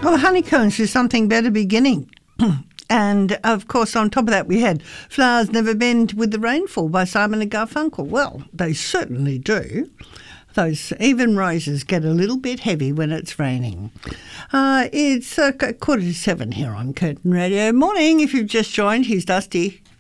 Well, Honeycombs is Something Better Beginning. And, of course, on top of that we had Flowers Never Bend with the Rainfall by Simon and Garfunkel. Well, they certainly do. Those even roses get a little bit heavy when it's raining. It's 7:15 here on Curtin Radio. Morning, if you've just joined, here's Dusty.